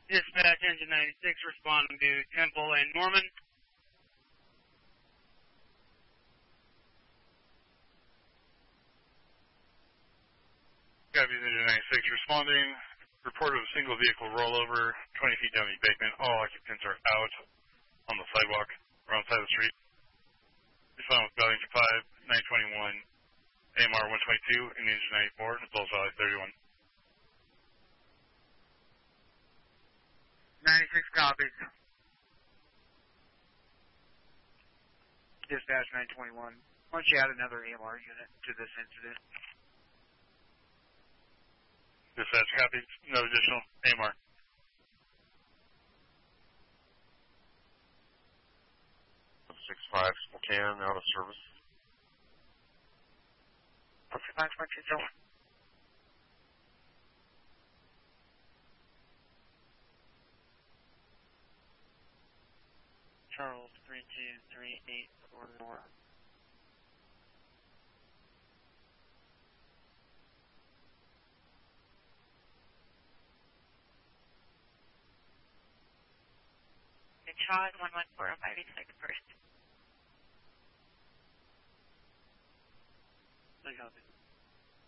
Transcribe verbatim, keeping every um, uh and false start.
Dispatch Engine ninety-six responding to Temple and Norman. Copy, Engine ninety-six responding. Report of a single vehicle rollover, twenty feet down the embankment. All occupants are out on the sidewalk, or on the side of the street. Respond with Valley Engine five, nine twenty-one, A M R one twenty-two, and Engine ninety-four, as well as Valley thirty-one. ninety-six copies. Dispatch nine twenty-one. Why don't you add another A M R unit to this incident? Dispatch copies. No additional A M R. six five, Spokane, out of service. nine twenty-two. Charles, three two three eight four four. Charles, one one four five eight six first. I got it.